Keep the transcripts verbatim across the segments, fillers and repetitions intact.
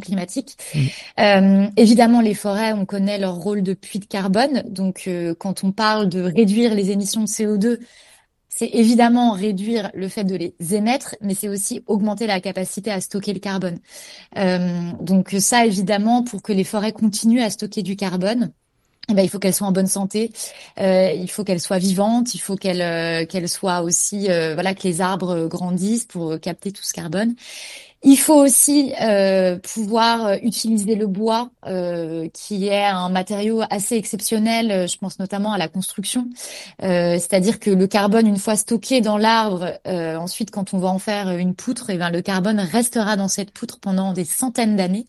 climatique. Mmh. Euh, évidemment, les forêts, on connaît leur rôle de puits de carbone. Donc, euh, quand on parle de réduire les émissions de C O deux, c'est évidemment réduire le fait de les émettre, mais c'est aussi augmenter la capacité à stocker le carbone. Euh, donc ça, évidemment, pour que les forêts continuent à stocker du carbone, eh ben, il faut qu'elles soient en bonne santé, euh, il faut qu'elles soient vivantes, il faut qu'elles euh, qu'elles soient aussi, euh, voilà, que les arbres grandissent pour capter tout ce carbone. Il faut aussi euh, pouvoir utiliser le bois, euh, qui est un matériau assez exceptionnel. Je pense notamment à la construction. Euh, c'est-à-dire que le carbone, une fois stocké dans l'arbre, euh, ensuite, quand on va en faire une poutre, eh ben, le carbone restera dans cette poutre pendant des centaines d'années.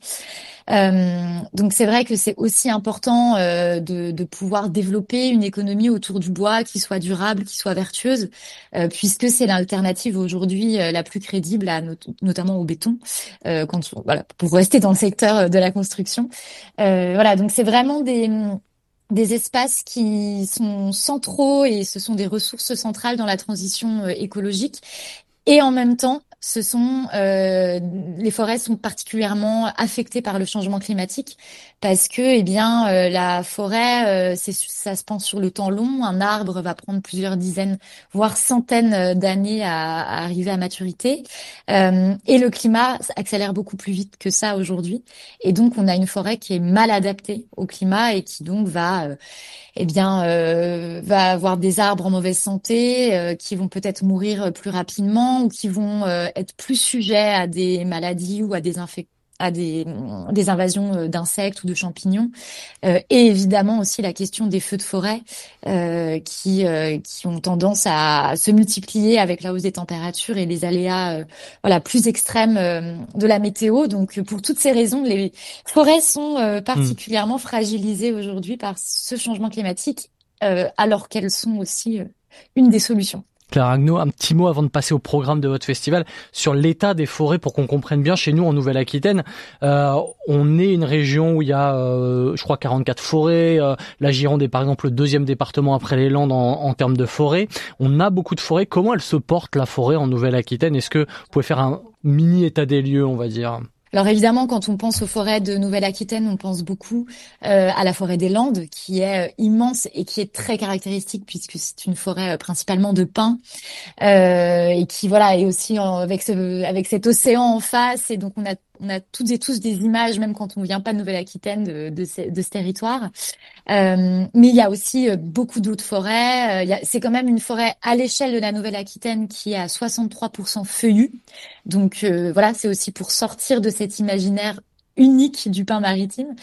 Euh, donc c'est vrai que c'est aussi important euh, de, de pouvoir développer une économie autour du bois qui soit durable, qui soit vertueuse, euh, puisque c'est l'alternative aujourd'hui euh, la plus crédible, à not- notamment au béton, euh, quand, voilà, pour rester dans le secteur de la construction. Euh, voilà, donc c'est vraiment des des espaces qui sont centraux et ce sont des ressources centrales dans la transition euh, écologique. Et en même temps, ce sont euh, les forêts sont particulièrement affectées par le changement climatique parce que, eh bien, euh, la forêt, euh, c'est, ça se pense sur le temps long. Un arbre va prendre plusieurs dizaines, voire centaines euh, d'années à, à arriver à maturité. Euh, et le climat accélère beaucoup plus vite que ça aujourd'hui. Et donc, on a une forêt qui est mal adaptée au climat et qui donc va euh, eh bien, euh, va avoir des arbres en mauvaise santé, euh, qui vont peut-être mourir plus rapidement ou qui vont euh, être plus sujets à des maladies ou à des infec- à des, des invasions euh, d'insectes ou de champignons. Euh, et évidemment aussi la question des feux de forêt euh, qui, euh, qui ont tendance à se multiplier avec la hausse des températures et les aléas euh, voilà, plus extrêmes euh, de la météo. Donc pour toutes ces raisons, les forêts sont euh, Mmh. particulièrement fragilisées aujourd'hui par ce changement climatique, euh, alors qu'elles sont aussi euh, une des solutions. Claire Agneau, un petit mot avant de passer au programme de votre festival sur l'état des forêts pour qu'on comprenne bien. Chez nous, en Nouvelle-Aquitaine, euh, on est une région où il y a, euh, je crois, quarante-quatre forêts. Euh, la Gironde est par exemple le deuxième département après les Landes en, en termes de forêts. On a beaucoup de forêts. Comment elle se porte, la forêt, en Nouvelle-Aquitaine? Est-ce que vous pouvez faire un mini état des lieux, on va dire? Alors évidemment, quand on pense aux forêts de Nouvelle-Aquitaine, on pense beaucoup euh, à la forêt des Landes, qui est euh, immense et qui est très caractéristique puisque c'est une forêt euh, principalement de pins euh, et qui voilà est aussi en- avec ce avec cet océan en face. Et donc on a on a toutes et tous des images, même quand on vient pas de Nouvelle-Aquitaine, de de ce, de ce territoire. Euh, mais il y a aussi euh, beaucoup d'autres forêts. Euh, il y a- c'est quand même une forêt à l'échelle de la Nouvelle-Aquitaine qui est à soixante-trois pour cent feuillue. Donc euh, voilà, c'est aussi pour sortir de cet imaginaire unique du pin maritime.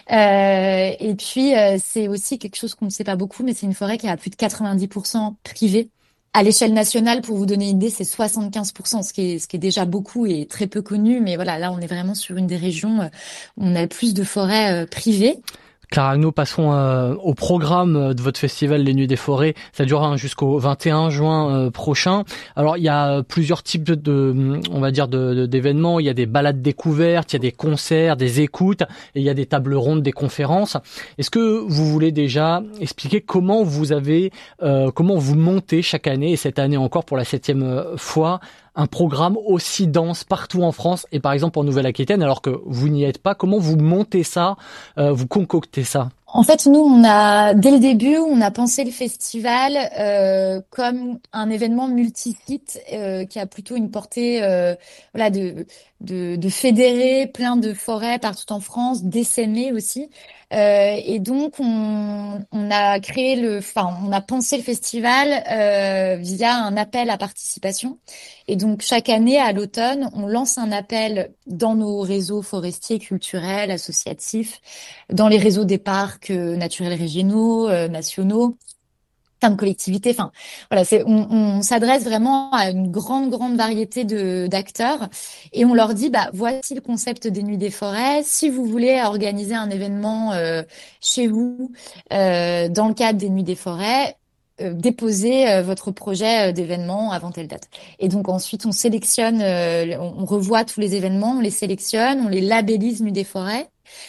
Euh, et puis euh, c'est aussi quelque chose qu'on ne sait pas beaucoup, mais c'est une forêt qui est à plus de quatre-vingt-dix pour cent privée. À l'échelle nationale, pour vous donner une idée, c'est soixante-quinze pour cent, ce qui est, ce qui est déjà beaucoup et très peu connu. Mais voilà, là, on est vraiment sur une des régions euh, où on a plus de forêts euh, privées. Clara Agneau, passons euh, au programme de votre festival Les Nuits des Forêts. Ça durera jusqu'au vingt et un juin euh, prochain. Alors, il y a plusieurs types de, de on va dire, de, de, d'événements. Il y a des balades découvertes, il y a des concerts, des écoutes, et il y a des tables rondes, des conférences. Est-ce que vous voulez déjà expliquer comment vous avez, euh, comment vous montez chaque année, et cette année encore pour la septième fois, un programme aussi dense partout en France et par exemple en Nouvelle-Aquitaine, alors que vous n'y êtes pas? Comment vous montez ça, euh, vous concoctez ça? En fait, nous, on a, dès le début, on a pensé le festival euh, comme un événement multi-site euh, qui a plutôt une portée, euh, voilà, de, de, de fédérer plein de forêts partout en France, d'essaimer aussi. Euh, et donc, on, on a créé le, enfin, on a pensé le festival euh, via un appel à participation. Et donc, chaque année, à l'automne, on lance un appel dans nos réseaux forestiers, culturels, associatifs, dans les réseaux des parcs euh, naturels régionaux, euh, nationaux, plein de collectivités. Enfin, voilà, c'est, on, on s'adresse vraiment à une grande, grande variété de d'acteurs et on leur dit, bah, voici le concept des Nuits des Forêts. Si vous voulez organiser un événement euh, chez vous euh, dans le cadre des Nuits des Forêts, euh, déposez euh, votre projet euh, d'événement avant telle date. Et donc ensuite, on sélectionne, euh, on, on revoit tous les événements, on les sélectionne, on les labellise Nuits des Forêts.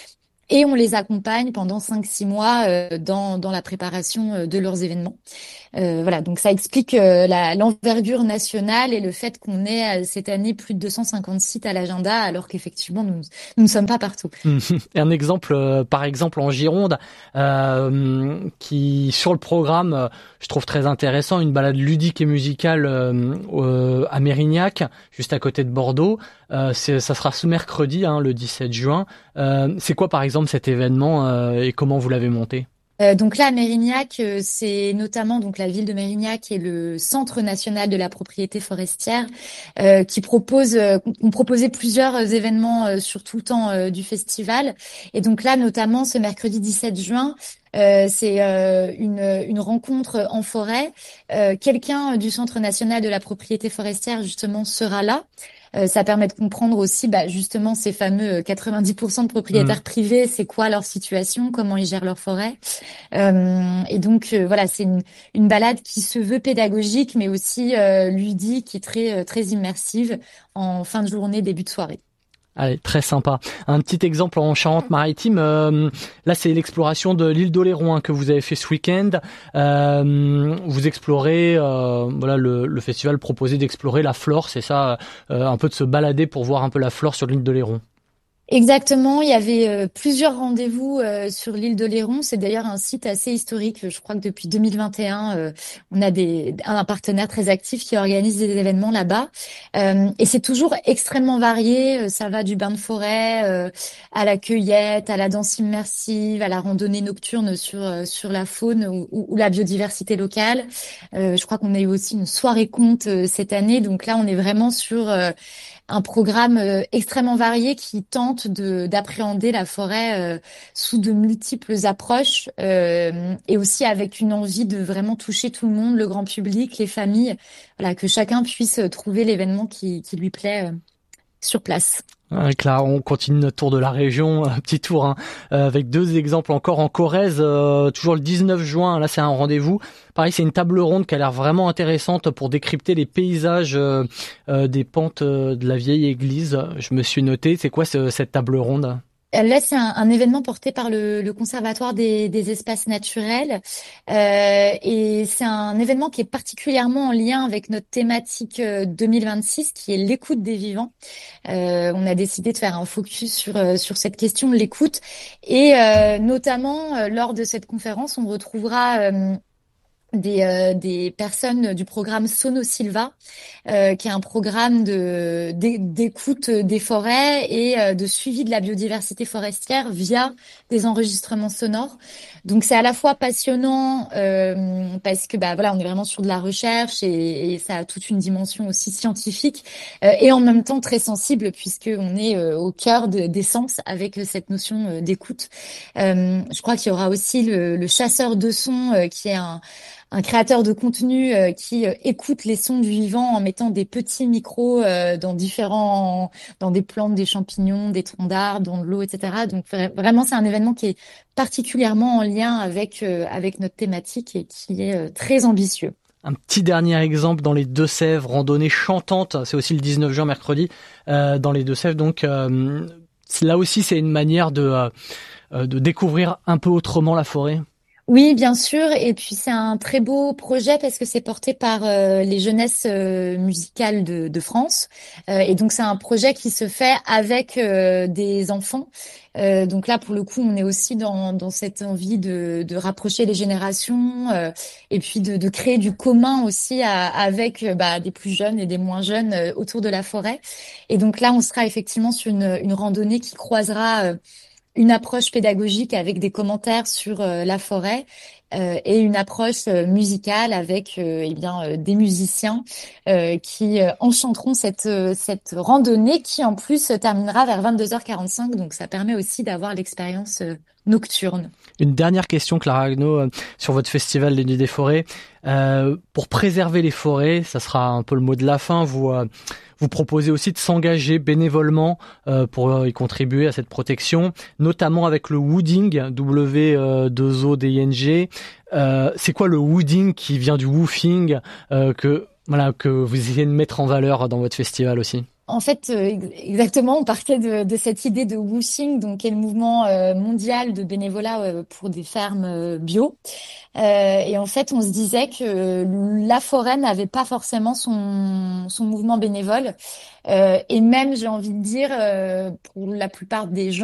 et on les accompagne pendant cinq six mois euh, dans, dans la préparation de leurs événements. Euh, voilà, donc ça explique euh, la, l'envergure nationale et le fait qu'on ait euh, cette année plus de deux cent cinquante sites à l'agenda, alors qu'effectivement, nous, nous ne sommes pas partout. Un exemple, euh, par exemple en Gironde, euh, qui sur le programme, euh, je trouve très intéressant, une balade ludique et musicale euh, euh, à Mérignac, juste à côté de Bordeaux. Euh, c'est, ça sera ce mercredi, hein, le dix-sept juin. Euh, c'est quoi par exemple cet événement euh, et comment vous l'avez monté ? Euh, donc là, à Mérignac, euh, c'est notamment donc la ville de Mérignac et le Centre national de la propriété forestière euh, qui propose, euh, ont proposé plusieurs euh, événements euh, sur tout le temps euh, du festival. Et donc là, notamment ce mercredi dix-sept juin, euh, c'est euh, une, une rencontre en forêt. Euh, quelqu'un du Centre national de la propriété forestière justement sera là. Euh, ça permet de comprendre aussi, bah, justement, ces fameux quatre-vingt-dix pour cent de propriétaires Mmh. privés, c'est quoi leur situation, comment ils gèrent leur forêt. Euh, et donc, euh, voilà, c'est une, une balade qui se veut pédagogique, mais aussi euh, ludique et très, très immersive en fin de journée, début de soirée. Allez, très sympa. Un petit exemple en Charente-Maritime. Euh, là, c'est l'exploration de l'île d'Oléron hein, que vous avez fait ce week-end. Euh, vous explorez, euh, voilà, le, le festival proposait d'explorer la flore, c'est ça, euh, un peu de se balader pour voir un peu la flore sur l'île d'Oléron. Exactement, il y avait euh, plusieurs rendez-vous euh, sur l'île d'Oléron. C'est d'ailleurs un site assez historique. Je crois que depuis deux mille vingt et un, euh, on a des, un partenaire très actif qui organise des événements là-bas. Euh, et c'est toujours extrêmement varié. Euh, Ça va du bain de forêt euh, à la cueillette, à la danse immersive, à la randonnée nocturne sur euh, sur la faune ou, ou- ou la biodiversité locale. Euh, je crois qu'on a eu aussi une soirée conte euh, cette année. Donc là, on est vraiment sur euh, un programme euh, extrêmement varié qui tente de d'appréhender la forêt euh, sous de multiples approches euh, et aussi avec une envie de vraiment toucher tout le monde, le grand public, les familles, voilà, que chacun puisse trouver l'événement qui, qui lui plaît euh, sur place. Avec là, on continue notre tour de la région, un petit tour hein, euh, avec deux exemples encore en Corrèze, euh, toujours le dix-neuf juin, là c'est un rendez-vous. Pareil, c'est une table ronde qui a l'air vraiment intéressante pour décrypter les paysages euh, euh, des pentes euh, de la vieille église. Je me suis noté, c'est quoi ce, cette table ronde ? Là, c'est un, un événement porté par le, le Conservatoire des, des espaces naturels. Euh, et c'est un événement qui est particulièrement en lien avec notre thématique euh, deux mille vingt-six, qui est l'écoute des vivants. Euh, on a décidé de faire un focus sur, euh, sur cette question de l'écoute. Et euh, notamment, euh, lors de cette conférence, on retrouvera euh, des, euh, des personnes du programme Sono Silva, euh, qui est un programme de d'é- d'écoute des forêts et euh, de suivi de la biodiversité forestière via des enregistrements sonores. Donc c'est à la fois passionnant euh, parce que bah voilà, on est vraiment sur de la recherche et, et ça a toute une dimension aussi scientifique euh, et en même temps très sensible puisque on est euh, au cœur de, des sens avec cette notion euh, d'écoute. Euh, je crois qu'il y aura aussi le, le chasseur de sons euh, qui est un un créateur de contenu euh, qui euh, écoute les sons du vivant en mettant des petits micros euh, dans différents, dans des plantes, des champignons, des troncs d'arbres, dans de l'eau, et cetera. Donc vra- vraiment, c'est un événement qui est particulièrement en lien avec euh, avec notre thématique et qui est euh, très ambitieux. Un petit dernier exemple dans les Deux-Sèvres, randonnée chantante, c'est aussi le dix-neuf juin mercredi, euh, dans les Deux-Sèvres. Donc euh, là aussi, c'est une manière de, euh, de découvrir un peu autrement la forêt. Oui, bien sûr. Et puis c'est un très beau projet parce que c'est porté par euh, les jeunesses euh, musicales de, de France. Euh, et donc c'est un projet qui se fait avec euh, des enfants. Euh, donc là, pour le coup, on est aussi dans, dans cette envie de, de rapprocher les générations euh, et puis de, de créer du commun aussi à- avec euh, bah, des plus jeunes et des moins jeunes euh, autour de la forêt. Et donc là, on sera effectivement sur une, une randonnée qui croisera euh, une approche pédagogique avec des commentaires sur euh, la forêt euh, et une approche euh, musicale avec euh, eh bien euh, des musiciens euh, qui euh, enchanteront cette euh, cette randonnée qui en plus se terminera vers vingt-deux heures quarante-cinq, donc ça permet aussi d'avoir l'expérience euh, nocturne. Une dernière question, Clara Agneau, euh, sur votre festival Les Nuits des Forêts. Euh, pour préserver les forêts, ça sera un peu le mot de la fin, vous euh, vous proposez aussi de s'engager bénévolement euh, pour euh, y contribuer à cette protection, notamment avec le wooding, W deux O D I N G. Euh, c'est quoi le wooding qui vient du woofing euh, que voilà que vous essayez de mettre en valeur dans votre festival aussi? En fait, euh, ex- exactement, on partait de, de cette idée de washing, donc qui est le mouvement euh, mondial de bénévolat euh, pour des fermes euh, bio. Euh, et en fait, on se disait que la forêt n'avait pas forcément son, son mouvement bénévole. Euh, et même, j'ai envie de dire, euh, pour la plupart des gens,